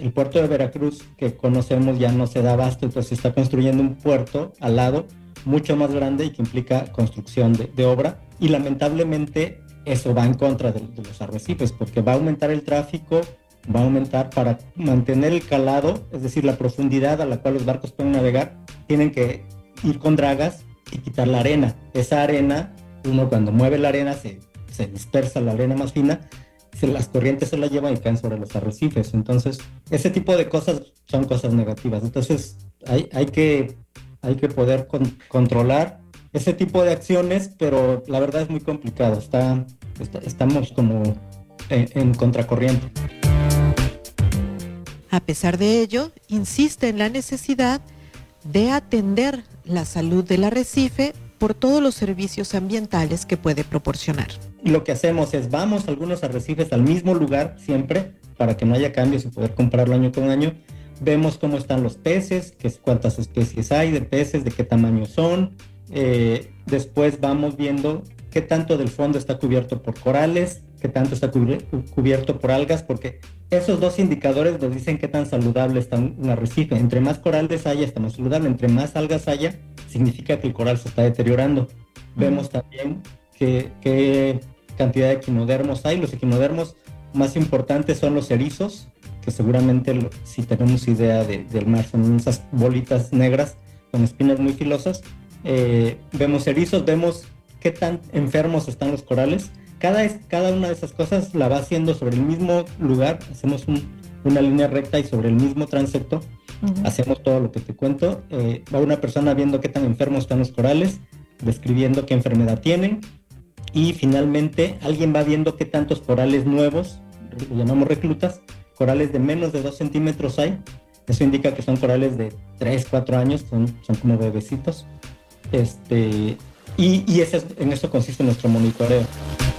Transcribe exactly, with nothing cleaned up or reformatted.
el puerto de Veracruz que conocemos ya no se da abasto, entonces se está construyendo un puerto al lado mucho más grande y que implica construcción de, de obra, y lamentablemente eso va en contra de, de los arrecifes, porque va a aumentar el tráfico, va a aumentar para mantener el calado, es decir, la profundidad a la cual los barcos pueden navegar, tienen que ir con dragas y quitar la arena. Esa arena, uno cuando mueve la arena se, se dispersa la arena más fina, se, las corrientes se la llevan y caen sobre los arrecifes. Entonces, ese tipo de cosas son cosas negativas. Entonces, hay, hay, que, hay que poder con, controlar ese tipo de acciones, pero la verdad es muy complicado. Está, está, estamos como en, en contracorriente. A pesar de ello, insiste en la necesidad de atender la salud del arrecife por todos los servicios ambientales que puede proporcionar. Lo que hacemos es, vamos a algunos arrecifes al mismo lugar siempre, para que no haya cambios y poder comprarlo año con año. Vemos cómo están los peces, que, cuántas especies hay de peces, de qué tamaño son. Eh, después vamos viendo qué tanto del fondo está cubierto por corales, qué tanto está cubi- cubierto por algas, porque esos dos indicadores nos dicen qué tan saludable está un, un arrecife. Entre más corales haya, está más saludable. Entre más algas haya, significa que el coral se está deteriorando. Mm. Vemos también qué, qué cantidad de equinodermos hay. Los equinodermos más importantes son los erizos, que seguramente, lo, si tenemos idea de, del mar, son esas bolitas negras con espinas muy filosas. Eh, vemos erizos, vemos qué tan enfermos están los corales. Cada, cada una de esas cosas la va haciendo sobre el mismo lugar. Hacemos un, una línea recta y sobre el mismo transepto uh-huh. hacemos todo lo que te cuento. Eh, va una persona viendo qué tan enfermos están los corales, describiendo qué enfermedad tienen, y finalmente alguien va viendo qué tantos corales nuevos, lo llamamos reclutas, corales de menos de dos centímetros hay. Eso indica que son corales de tres, cuatro años, son, son como bebecitos. Este, y y ese es, en eso consiste nuestro monitoreo.